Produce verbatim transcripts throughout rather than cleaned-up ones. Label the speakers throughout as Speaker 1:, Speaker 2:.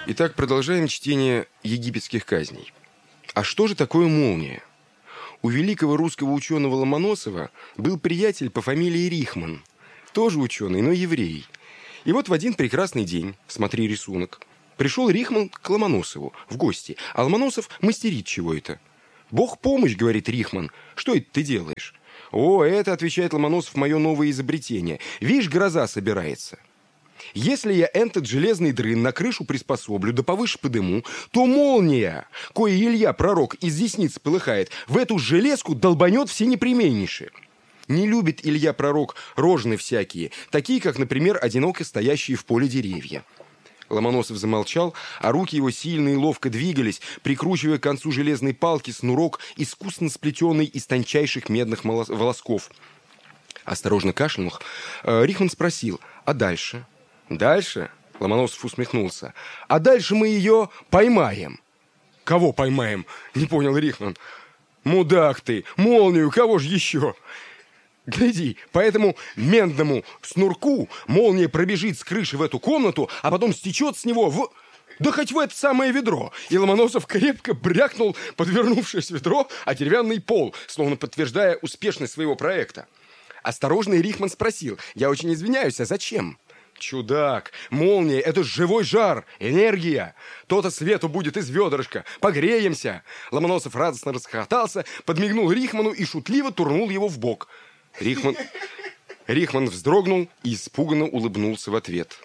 Speaker 1: Итак, продолжаем чтение египетских казней. А что же такое молния? У великого русского ученого Ломоносова был приятель по фамилии Рихман. Тоже ученый, но еврей. И вот в один прекрасный день, смотри рисунок, пришел Рихман к Ломоносову в гости, а Ломоносов мастерит чего это. «Бог помощь», — говорит Рихман, — «что это ты делаешь?» «О, это, — отвечает Ломоносов, — мое новое изобретение. Видишь, гроза собирается. Если я этот железный дрын на крышу приспособлю, да повыше подыму, то молния, кое Илья пророк из десницы полыхает, в эту железку долбанет все непременнейшие». Не любит Илья пророк рожны всякие, такие, как, например, одиноко стоящие в поле деревья. Ломоносов замолчал, а руки его сильно и ловко двигались, прикручивая к концу железной палки снурок, искусно сплетенный из тончайших медных волосков. Осторожно кашлянув, Рихман спросил: «А дальше?» «Дальше?» — Ломоносов усмехнулся. «А дальше мы ее поймаем». «Кого поймаем?» — не понял Рихман. «Мудак ты! Молнию! Кого же еще?» «Гляди, по этому мендному снурку молния пробежит с крыши в эту комнату, а потом стечет с него в... да хоть в это самое ведро!» И Ломоносов крепко брякнул подвернувшееся ведро о деревянный пол, словно подтверждая успешность своего проекта. Осторожный Рихман спросил: «Я очень извиняюсь, а зачем?» «Чудак, молния — это живой жар, энергия. То-то свету будет из ведрышка. Погреемся!» Ломоносов радостно расхохотался, подмигнул Рихману и шутливо турнул его в бок. Рихман... Рихман вздрогнул и испуганно улыбнулся в ответ.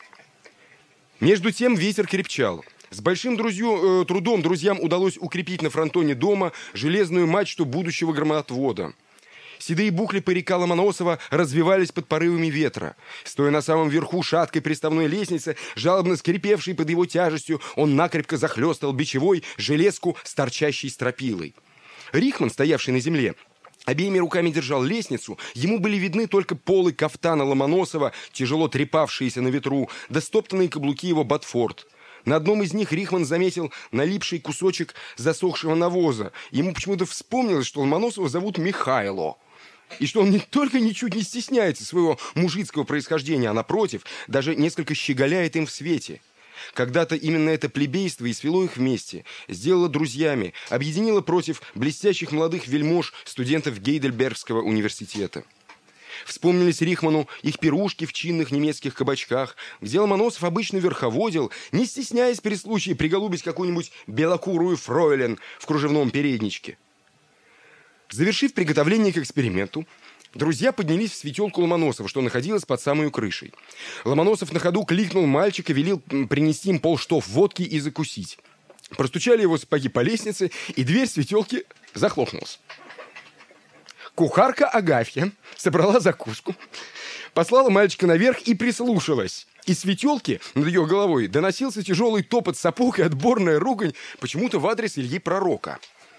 Speaker 1: Между тем ветер крепчал. С большим друзью, э, трудом друзьям удалось укрепить на фронтоне дома железную мачту будущего громоотвода. Седые букли парика Ломоносова развивались под порывами ветра. Стоя на самом верху шаткой приставной лестницы, жалобно скрипевшей под его тяжестью, он накрепко захлестал бичевой железку с торчащей стропилой. Рихман, стоявший на земле, обеими руками держал лестницу, ему были видны только полы кафтана Ломоносова, тяжело трепавшиеся на ветру, да стоптанные каблуки его ботфорт. На одном из них Рихман заметил налипший кусочек засохшего навоза. Ему почему-то вспомнилось, что Ломоносова зовут Михайло, и что он не только ничуть не стесняется своего мужицкого происхождения, а, напротив, даже несколько щеголяет им в свете. Когда-то именно это плебейство и свело их вместе, сделало друзьями, объединило против блестящих молодых вельмож студентов Гейдельбергского университета. Вспомнились Рихману их пирушки в чинных немецких кабачках, где Ломоносов обычно верховодил, не стесняясь при случае приголубить какую-нибудь белокурую фройлен в кружевном передничке. Завершив приготовление к эксперименту, друзья поднялись в светелку Ломоносова, что находилась под самой крышей. Ломоносов на ходу кликнул мальчика, велел принести им полштоф водки и закусить. Простучали его сапоги по лестнице, и дверь светелки захлопнулась. Кухарка Агафья собрала закуску, послала мальчика наверх и прислушалась. Из светелки над ее головой доносился тяжелый топот сапог и отборная ругань почему-то в адрес Ильи Пророка.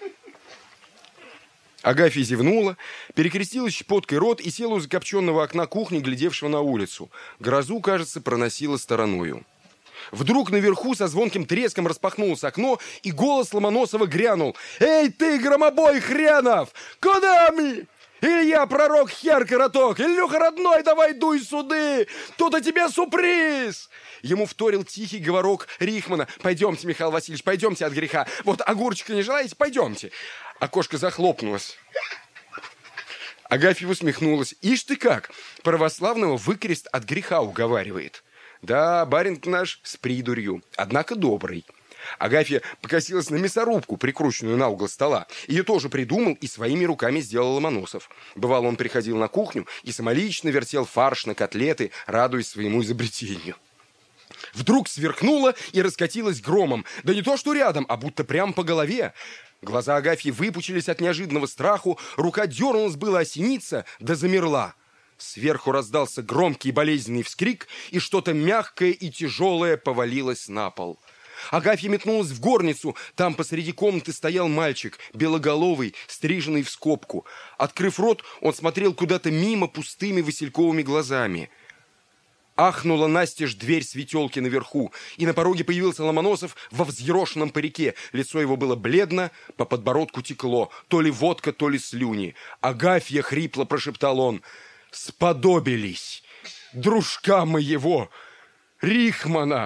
Speaker 1: Агафья зевнула, перекрестила щепоткой рот и села у закопченного окна кухни, глядевшего на улицу. Грозу, кажется, проносила стороною. Вдруг наверху со звонким треском распахнулось окно, и голос Ломоносова грянул: «Эй ты, громобой хренов! Куда мы? Илья пророк хер короток! Илюха родной, давай дуй суды! Тут о тебе сюрприз!» Ему вторил тихий говорок Рихмана: «Пойдемте, Михаил Васильевич, пойдемте от греха. Вот огурчика не желаете? Пойдемте». Окошко захлопнулось. Агафья усмехнулась. «Ишь ты как! Православного выкрест от греха уговаривает». «Да, барин наш с придурью, однако добрый». Агафья покосилась на мясорубку, прикрученную на угол стола. Ее тоже придумал и своими руками сделал Ломоносов. Бывало, он приходил на кухню и самолично вертел фарш на котлеты, радуясь своему изобретению. Вдруг сверкнуло и раскатилось громом. Да не то, что рядом, а будто прямо по голове. Глаза Агафьи выпучились от неожиданного страху, рука дернулась было осениться, да замерла. Сверху раздался громкий болезненный вскрик, и что-то мягкое и тяжелое повалилось на пол. Агафья метнулась в горницу. Там посреди комнаты стоял мальчик, белоголовый, стриженный в скобку. Открыв рот, он смотрел куда-то мимо пустыми васильковыми глазами. Ахнула настежь дверь светелки наверху, и на пороге появился Ломоносов во взъерошенном парике. Лицо его было бледно, по подбородку текло, то ли водка, то ли слюни. «Агафья!» — хрипло прошептал он. «Сподобились! Дружка моего! Рихмана!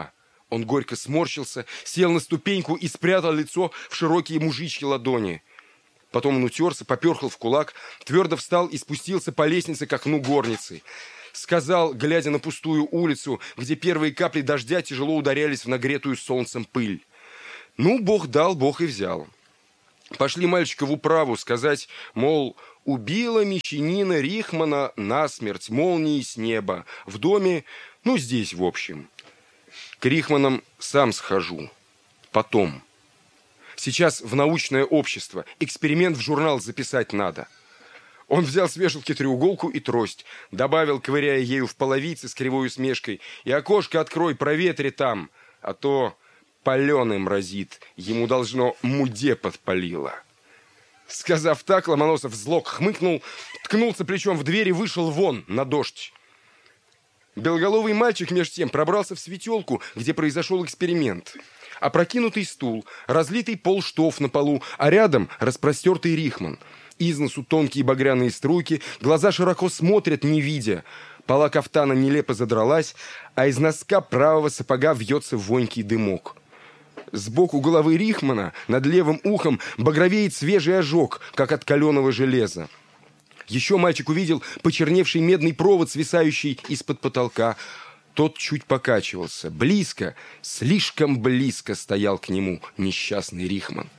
Speaker 1: Он горько сморщился, сел на ступеньку и спрятал лицо в широкие мужичьи ладони. Потом он утерся, поперхал в кулак, твердо встал и спустился по лестнице к окну горницы. Сказал, глядя на пустую улицу, где первые капли дождя тяжело ударялись в нагретую солнцем пыль: «Ну, Бог дал, Бог и взял. Пошли мальчика в управу сказать, мол, убила мещанина Рихмана насмерть молнией с неба в доме, ну, здесь, в общем. К Рихманам сам схожу. Потом. Сейчас в научное общество. Эксперимент в журнал записать надо». Он взял с вешалки треуголку и трость, добавил, ковыряя ею в половице с кривой усмешкой: «И окошко открой, проветри там, а то паленым разит, ему должно муде подпалило». Сказав так, Ломоносов зло хмыкнул, ткнулся плечом в дверь и вышел вон на дождь. Белоголовый мальчик меж тем пробрался в светелку, где произошел эксперимент. Опрокинутый стул, разлитый полштоф на полу, а рядом распростертый Рихман. Из носу тонкие багряные струйки, глаза широко смотрят, не видя. Пола кафтана нелепо задралась, а из носка правого сапога вьется вонький дымок. Сбоку головы Рихмана над левым ухом багровеет свежий ожог, как от каленого железа. Еще мальчик увидел почерневший медный провод, свисающий из-под потолка. Тот чуть покачивался. Близко, слишком близко стоял к нему несчастный Рихман.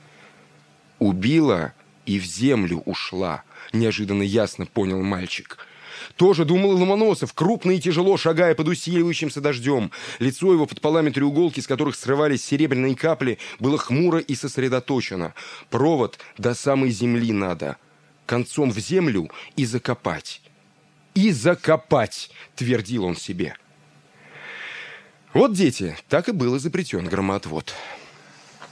Speaker 1: «Убила и в землю ушла», — неожиданно ясно понял мальчик. Тоже думал и Ломоносов, крупно и тяжело шагая под усиливающимся дождем. Лицо его под полами треуголки, с которых срывались серебряные капли, было хмуро и сосредоточено. Провод до самой земли надо. Концом в землю и закопать. «И закопать», — твердил он себе. Вот, дети, так и был изобретен громоотвод.